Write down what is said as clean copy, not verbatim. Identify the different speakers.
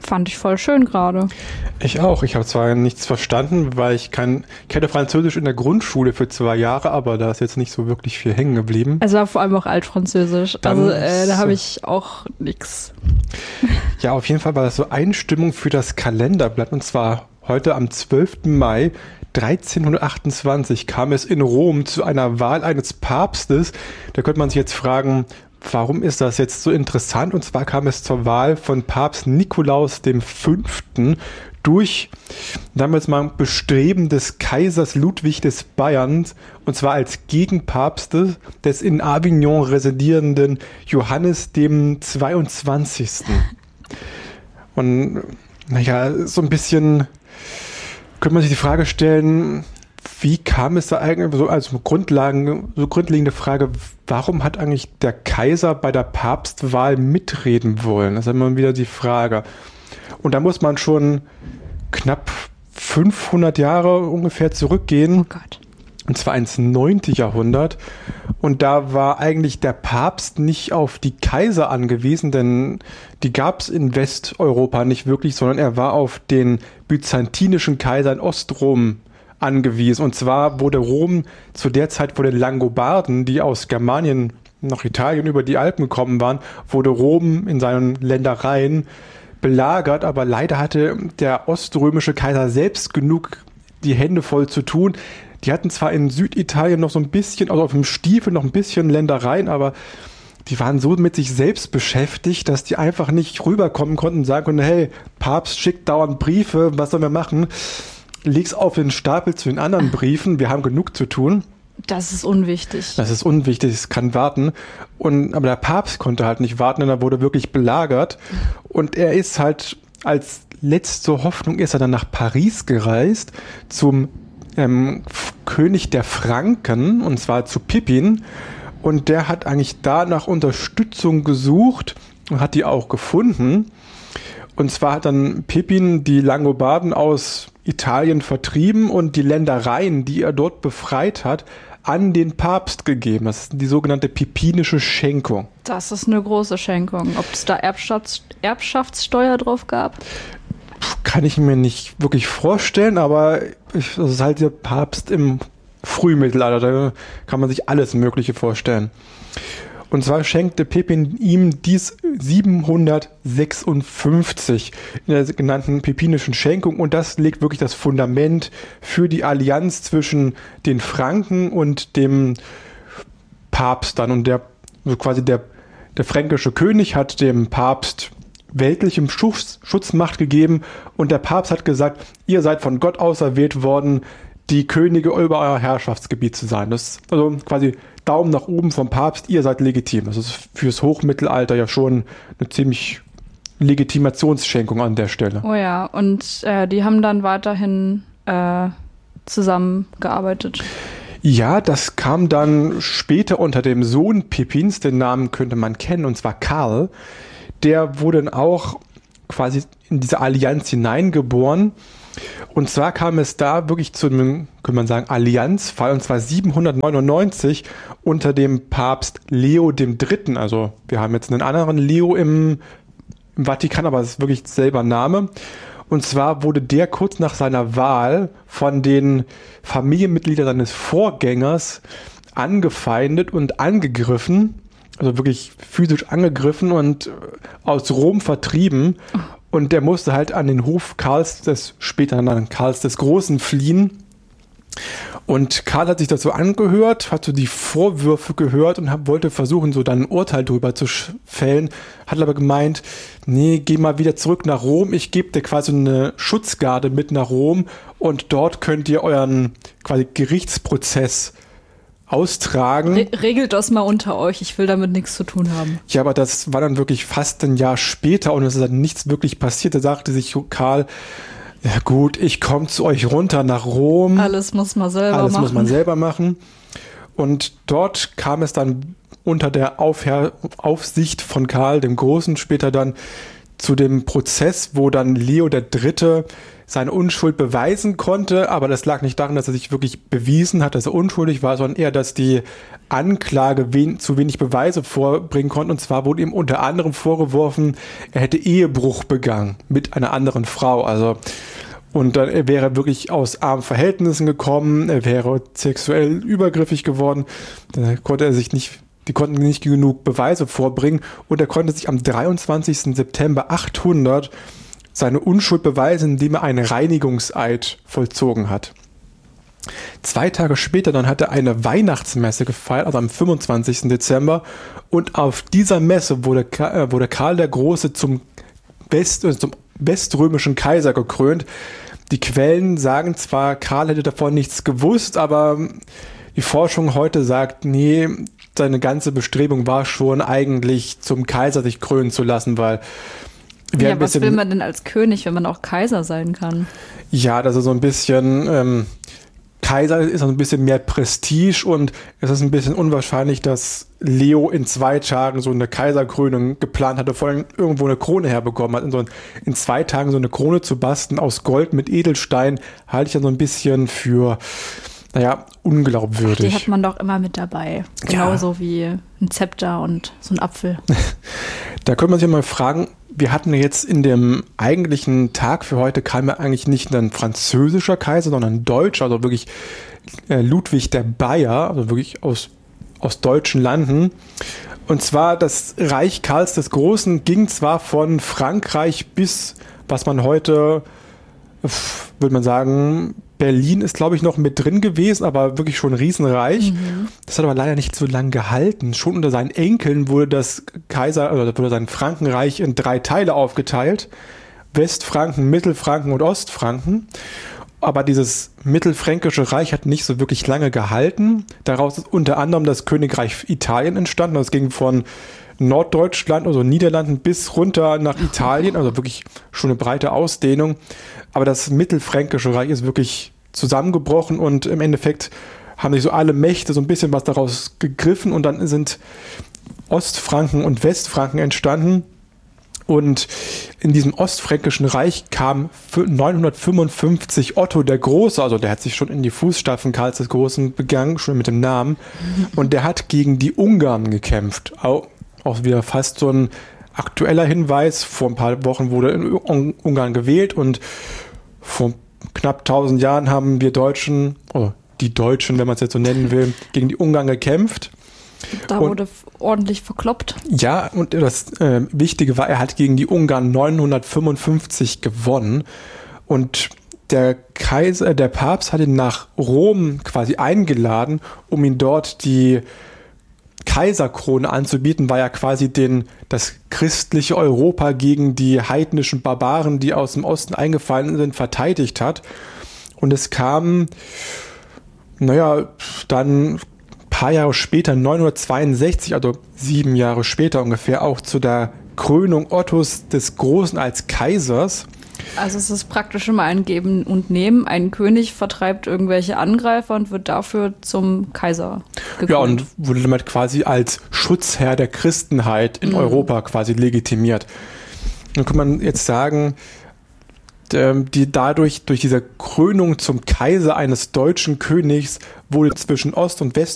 Speaker 1: Fand ich voll schön gerade.
Speaker 2: Ich auch. Ich habe zwar nichts verstanden, weil ich kenne Französisch in der Grundschule für 2 Jahre, aber da ist jetzt nicht so wirklich viel hängen geblieben.
Speaker 1: Also vor allem auch Altfranzösisch.
Speaker 2: Dann
Speaker 1: da habe ich auch nichts.
Speaker 2: Ja, auf jeden Fall war das so Einstimmung für das Kalenderblatt. Und zwar heute am 12. Mai 1328 kam es in Rom zu einer Wahl eines Papstes. Da könnte man sich jetzt fragen, warum ist das jetzt so interessant? Und zwar kam es zur Wahl von Papst Nikolaus V. durch damals mal Bestreben des Kaisers Ludwig des Bayerns, und zwar als Gegenpapst des in Avignon residierenden Johannes dem 22. Und naja, so ein bisschen könnte man sich die Frage stellen, wie kam es da eigentlich, so als grundlegende Frage, warum hat eigentlich der Kaiser bei der Papstwahl mitreden wollen? Das ist immer wieder die Frage. Und da muss man schon knapp 500 Jahre ungefähr zurückgehen.
Speaker 1: Oh Gott.
Speaker 2: Und zwar ins 9. Jahrhundert. Und da war eigentlich der Papst nicht auf die Kaiser angewiesen, denn die gab es in Westeuropa nicht wirklich, sondern er war auf den byzantinischen Kaiser in Ostrom angewiesen. Und zwar wurde Rom zu der Zeit von den Langobarden, die aus Germanien nach Italien über die Alpen gekommen waren, wurde Rom in seinen Ländereien belagert, aber leider hatte der oströmische Kaiser selbst genug die Hände voll zu tun. Die hatten zwar in Süditalien noch so ein bisschen, also auf dem Stiefel noch ein bisschen Ländereien, aber die waren so mit sich selbst beschäftigt, dass die einfach nicht rüberkommen konnten und sagen konnten, hey, Papst schickt dauernd Briefe, was sollen wir machen? Leg's auf den Stapel zu den anderen Briefen, wir haben genug zu tun.
Speaker 1: Das ist unwichtig.
Speaker 2: Das ist unwichtig, es kann warten. Aber der Papst konnte halt nicht warten, denn er wurde wirklich belagert. Und er ist halt als letzte Hoffnung ist er dann nach Paris gereist zum König der Franken, und zwar zu Pippin. Und der hat eigentlich da nach Unterstützung gesucht und hat die auch gefunden. Und zwar hat dann Pippin die Langobarden aus Italien vertrieben und die Ländereien, die er dort befreit hat, an den Papst gegeben. Das ist die sogenannte pippinische Schenkung.
Speaker 1: Das ist eine große Schenkung. Ob es da Erbschaftssteuer drauf gab?
Speaker 2: Kann ich mir nicht wirklich vorstellen, aber das ist halt der Papst im Frühmittelalter. Da kann man sich alles Mögliche vorstellen. Und zwar schenkte Pippin ihm dies 756 in der genannten pippinischen Schenkung. Und das legt wirklich das Fundament für die Allianz zwischen den Franken und dem Papst dann. Und der fränkische König hat dem Papst weltlichem Schutzmacht gegeben. Und der Papst hat gesagt, ihr seid von Gott auserwählt worden, die Könige über euer Herrschaftsgebiet zu sein. Das ist also quasi Daumen nach oben vom Papst, ihr seid legitim. Das ist fürs Hochmittelalter ja schon eine ziemlich Legitimationsschenkung an der Stelle.
Speaker 1: Oh ja, und die haben dann weiterhin zusammengearbeitet.
Speaker 2: Ja, das kam dann später unter dem Sohn Pippins, den Namen könnte man kennen, und zwar Karl. Der wurde dann auch quasi in diese Allianz hineingeboren. Und zwar kam es da wirklich zu einem, könnte man sagen, Allianzfall, und zwar 799 unter dem Papst Leo III. Also wir haben jetzt einen anderen Leo im Vatikan, aber es ist wirklich selber Name. Und zwar wurde der kurz nach seiner Wahl von den Familienmitgliedern seines Vorgängers angefeindet und angegriffen, also wirklich physisch angegriffen und aus Rom vertrieben. Und der musste halt an den Hof Karls des Großen fliehen. Und Karl hat sich das so angehört, hat so die Vorwürfe gehört und wollte versuchen, so dann ein Urteil drüber zu fällen. Hat aber gemeint, nee, geh mal wieder zurück nach Rom. Ich gebe dir quasi eine Schutzgarde mit nach Rom und dort könnt ihr euren quasi Gerichtsprozess austragen.
Speaker 1: Regelt das mal unter euch, ich will damit nichts zu tun haben.
Speaker 2: Ja, aber das war dann wirklich fast ein Jahr später und es ist dann nichts wirklich passiert. Da sagte sich Karl, ja gut, ich komme zu euch runter nach Rom.
Speaker 1: Alles muss man selber machen.
Speaker 2: Und dort kam es dann unter der Aufsicht von Karl dem Großen später dann zu dem Prozess, wo dann Leo III. Seine Unschuld beweisen konnte, aber das lag nicht daran, dass er sich wirklich bewiesen hat, dass er unschuldig war, sondern eher, dass die Anklage zu wenig Beweise vorbringen konnte. Und zwar wurde ihm unter anderem vorgeworfen, er hätte Ehebruch begangen mit einer anderen Frau. Und dann er wäre wirklich aus armen Verhältnissen gekommen, er wäre sexuell übergriffig geworden, da konnte die konnten nicht genug Beweise vorbringen und er konnte sich am 23. September 800 seine Unschuld beweisen, indem er einen Reinigungseid vollzogen hat. 2 Tage später dann hat er eine Weihnachtsmesse gefeiert, also am 25. Dezember. Und auf dieser Messe wurde Karl der Große zum weströmischen Kaiser gekrönt. Die Quellen sagen zwar, Karl hätte davon nichts gewusst, aber die Forschung heute sagt, nee, seine ganze Bestrebung war schon eigentlich zum Kaiser sich krönen zu lassen, weil
Speaker 1: was will man denn als König, wenn man auch Kaiser sein kann?
Speaker 2: Ja, das ist so ein bisschen, Kaiser ist so ein bisschen mehr Prestige und es ist ein bisschen unwahrscheinlich, dass Leo in 2 Tagen so eine Kaiserkrönung geplant hatte, vor allem irgendwo eine Krone herbekommen hat. In 2 Tagen so eine Krone zu basteln aus Gold mit Edelstein, halte ich ja so ein bisschen für, unglaubwürdig.
Speaker 1: Die hat man doch immer mit dabei. Genauso wie ein Zepter und so ein Apfel.
Speaker 2: Da könnte man sich mal fragen, wir hatten jetzt in dem eigentlichen Tag für heute kam ja eigentlich nicht ein französischer Kaiser, sondern ein deutscher, also wirklich Ludwig der Bayer, also wirklich aus deutschen Landen. Und zwar das Reich Karls des Großen ging zwar von Frankreich bis, was man heute, würde man sagen, Berlin ist, glaube ich, noch mit drin gewesen, aber wirklich schon ein Riesenreich. Mhm. Das hat aber leider nicht so lange gehalten. Schon unter seinen Enkeln wurde wurde sein Frankenreich in 3 Teile aufgeteilt. Westfranken, Mittelfranken und Ostfranken. Aber dieses mittelfränkische Reich hat nicht so wirklich lange gehalten. Daraus ist unter anderem das Königreich Italien entstanden. Das ging von Norddeutschland, also Niederlanden, bis runter nach Italien. Also wirklich schon eine breite Ausdehnung. Aber das mittelfränkische Reich ist wirklich zusammengebrochen und im Endeffekt haben sich so alle Mächte so ein bisschen was daraus gegriffen und dann sind Ostfranken und Westfranken entstanden. Und in diesem ostfränkischen Reich kam 955 Otto der Große, also der hat sich schon in die Fußstapfen Karls des Großen begangen, schon mit dem Namen. Und der hat gegen die Ungarn gekämpft. Auch wieder fast so ein aktueller Hinweis. Vor ein paar Wochen wurde in Ungarn gewählt und vor knapp 1000 Jahren haben wir Deutschen, die Deutschen, wenn man es jetzt so nennen will, gegen die Ungarn gekämpft.
Speaker 1: Da wurde ordentlich verkloppt.
Speaker 2: Ja, und das Wichtige war, er hat gegen die Ungarn 955 gewonnen und der Papst hat ihn nach Rom quasi eingeladen, um ihn dort die Kaiserkrone anzubieten, weil er quasi das christliche Europa gegen die heidnischen Barbaren, die aus dem Osten eingefallen sind, verteidigt hat. Und es kam, dann ein paar Jahre später, 962, also 7 Jahre später ungefähr, auch zu der Krönung Ottos des Großen als Kaisers.
Speaker 1: Also es ist praktisch immer ein Geben und Nehmen. Ein König vertreibt irgendwelche Angreifer und wird dafür zum Kaiser gekrönt.
Speaker 2: Ja, und wurde damit quasi als Schutzherr der Christenheit in Europa quasi legitimiert. Dann kann man jetzt sagen, durch diese Krönung zum Kaiser eines deutschen Königs wurde zwischen Ost- und